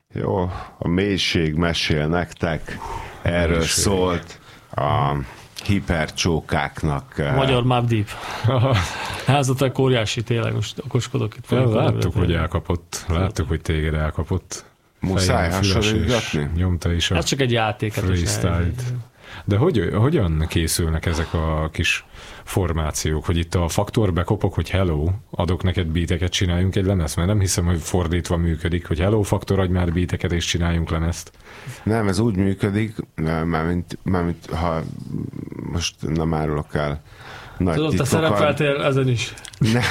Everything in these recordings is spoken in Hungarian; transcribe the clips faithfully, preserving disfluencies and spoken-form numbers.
Jó, a mélység mesél nektek, erről mélység. Szólt a hipercsókáknak. A magyar Mobb Deep. Házatak óriási, tényleg most okoskodok itt. Ja, láttuk, hogy elkapott. Láttuk, hogy téged elkapott. Muszáj hasonlítgatni? Nyomta is a ez csak egy játék. freestyle-t. De hogy, hogyan készülnek ezek a kis formációk, hogy itt a faktor bekopok, hogy hello, adok neked beateket, csináljunk egy lemezt, mert nem hiszem, hogy fordítva működik, hogy hello faktor, adj már beateket és csináljunk lemezt. Nem, ez úgy működik, mármint, mármint ha most nem árulok el nagy tudod, te szerepeltél ezen is. Ne.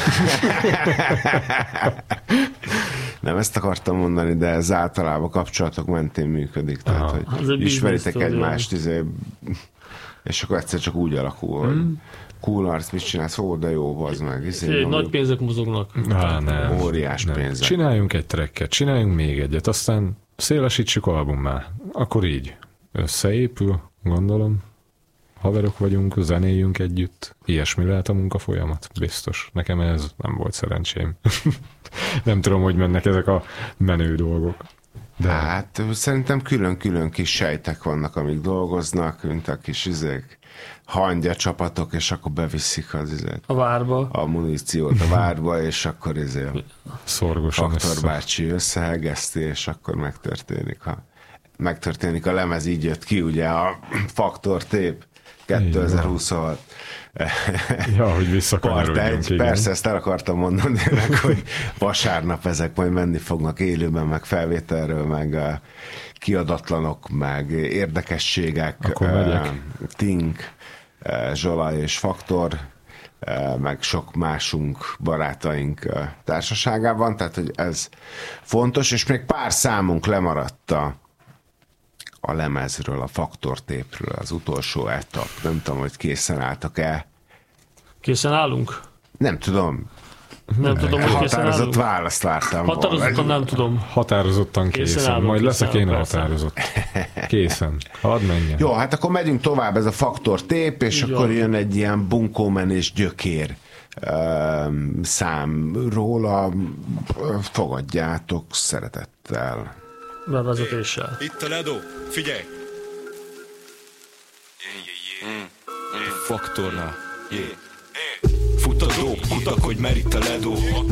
Nem ezt akartam mondani, de ez általában kapcsolatok mentén működik. Tehát, aha, hogy ismeritek egymást, izé, és akkor egyszer csak úgy alakul, hmm. hogy cool arc, mit csinálsz? Ó, de jó, az meg. Izé, nagy mondjuk, pénzek mozognak. Há, nem, óriás nem. pénzek. Csináljunk egy tracket, csináljunk még egyet, aztán szélesítsük albummá. Akkor így összeépül, gondolom. Haverok vagyunk, zenéljünk együtt. Ilyesmi lehet a munkafolyamat, biztos. Nekem ez nem volt szerencsém. Nem tudom, hogy mennek ezek a menő dolgok. De... Hát szerintem külön-külön kis sejtek vannak, amik dolgoznak, mint a kis izék, hangya csapatok, és akkor beviszik az izét. A várba. A muníciót a várba, és akkor izé szorgosan Faktor össze. bácsi összehegeszti, és akkor megtörténik a, megtörténik a lemez, így jött ki, ugye a Faktor Tép kétezer-huszonhat. Ja, hogy visszakanyarodjunk. Persze, ezt el akartam mondani, meg, hogy vasárnap ezek majd menni fognak élőben, meg felvételről, meg uh, kiadatlanok, meg érdekességek. Akkor megyek. Uh, Tink, uh, Zsola és Faktor, uh, meg sok másunk, barátaink uh, társaságában, tehát hogy ez fontos, és még pár számunk lemaradt a a lemezről, a Faktor Tépről, az utolsó etap. Nem tudom, hogy készen álltak-e. Készen állunk? Nem tudom. Nem tudom, hogy készen állunk. Határozott választ vártam. Határozottan nem tudom. Határozottan készen. készen állunk, Majd leszek én a határozott. Készen. Hadd menjen. Jó, hát akkor megyünk tovább, ez a Faktor Tép, és így akkor jön egy ilyen bunkómenés gyökér um, szám róla. Fogadjátok szeretettel. Bevezetéssel. Itt a Ledo, figyelj! Faktornál. Fut a dob, kutak, hogy mer itt a Ledo.